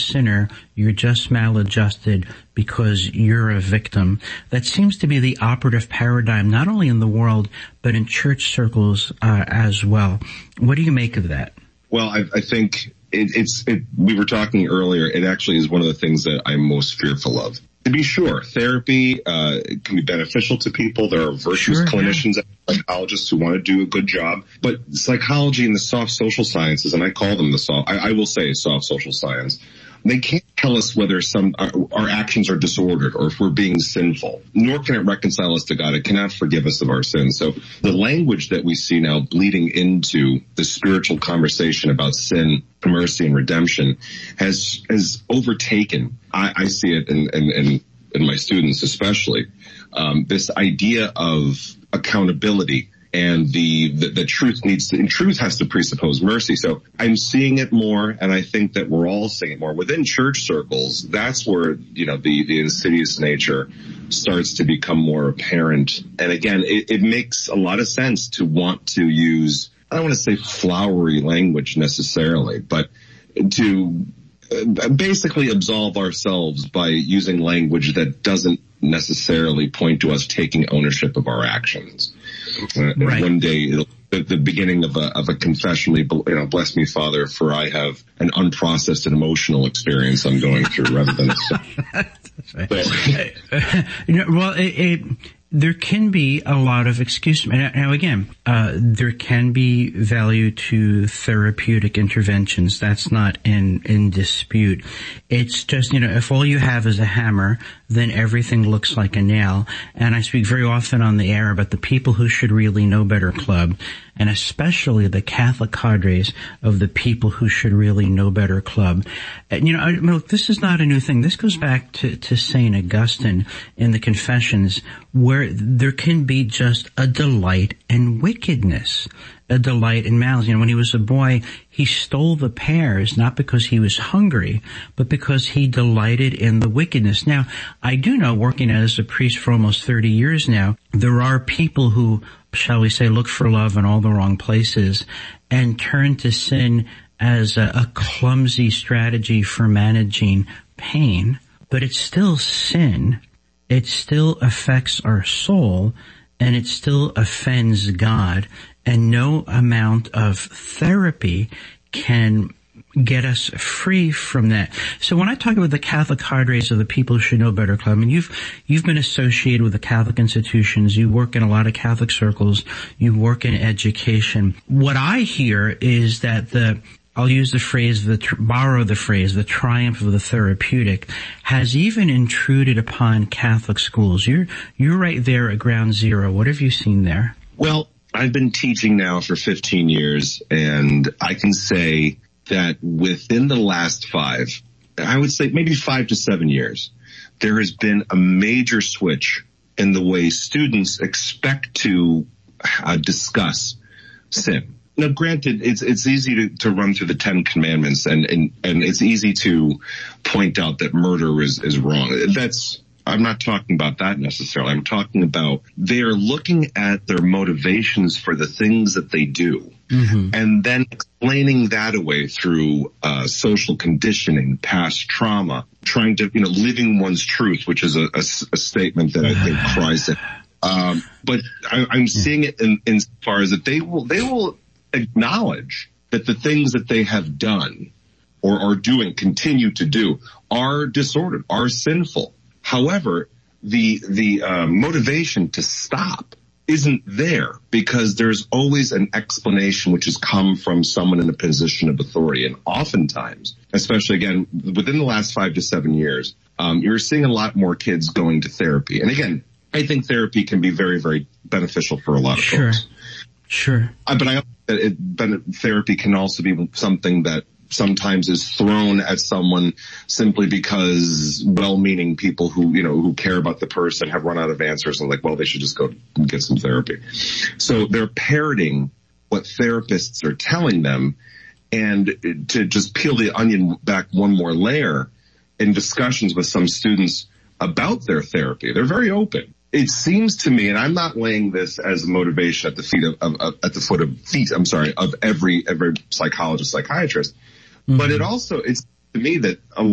sinner. You're just maladjusted because you're a victim. That seems to be the operative paradigm, not only in the world, but in church circles as well. What do you make of that? Well, I think we were talking earlier, it actually is one of the things that I'm most fearful of. To be sure, therapy can be beneficial to people. There are virtuous clinicians and psychologists who want to do a good job. But psychology and the soft social sciences, and I call them I will say soft social science, they can't tell us whether our actions are disordered or if we're being sinful. Nor can it reconcile us to God. It cannot forgive us of our sins. So the language that we see now bleeding into the spiritual conversation about sin, mercy, and redemption has overtaken. I see it in my students especially. This idea of accountability. And the truth has to presuppose mercy. So I'm seeing it more, and I think that we're all seeing it more. Within church circles, that's where, the insidious nature starts to become more apparent. And again, it makes a lot of sense to want to use, I don't want to say flowery language necessarily, but to basically absolve ourselves by using language that doesn't necessarily point to us taking ownership of our actions. Right. One day, the beginning of a confession, bless me, Father, for I have an unprocessed and emotional experience I'm going through, rather than. There can be a lot of excuse. Now again, there can be value to therapeutic interventions. That's not in dispute. It's just, if all you have is a hammer, then everything looks like a nail. And I speak very often on the air about the People Who Should Really Know Better Club, and especially the Catholic cadres of the People Who Should Really Know Better Club. Look, this is not a new thing. This goes back to St. Augustine in the Confessions, where there can be just a delight in wickedness, a delight in malice. When he was a boy, he stole the pears, not because he was hungry, but because he delighted in the wickedness. Now, I do know, working as a priest for almost 30 years now, there are people who, shall we say, look for love in all the wrong places and turn to sin as a clumsy strategy for managing pain. But it's still sin. It still affects our soul, and it still offends God. And no amount of therapy can get us free from that. So when I talk about the Catholic cadres of the People Who Should Know Better Club, you've been associated with the Catholic institutions. You work in a lot of Catholic circles. You work in education. What I hear is that I'll use the phrase, borrow the phrase, the triumph of the therapeutic has even intruded upon Catholic schools. You're right there at ground zero. What have you seen there? Well, I've been teaching now for 15 years, and I can say that within the last 5, I would say maybe 5 to 7 years, there has been a major switch in the way students expect to discuss sin. Now, granted, it's easy to run through the 10 commandments, and it's easy to point out that murder is wrong. I'm not talking about that necessarily. I'm talking about they're looking at their motivations for the things that they do, and then explaining that away through social conditioning, past trauma, trying to, living one's truth, which is a statement that I think cries it. But I'm seeing it in as far as that they will acknowledge that the things that they have done or are doing, continue to do, are disordered, are sinful. However, the motivation to stop isn't there, because there's always an explanation which has come from someone in a position of authority. And oftentimes, especially again, within the last 5 to 7 years, you're seeing a lot more kids going to therapy. And again, I think therapy can be very, very beneficial for a lot of folks. Sure. But I therapy can also be something that sometimes is thrown at someone simply because well-meaning people who care about the person have run out of answers and they should just go and get some therapy. So they're parroting what therapists are telling them. And to just peel the onion back one more layer, in discussions with some students about their therapy, they're very open. It seems to me, and I'm not laying this as a motivation at the foot of every psychologist, psychiatrist, but it's to me that a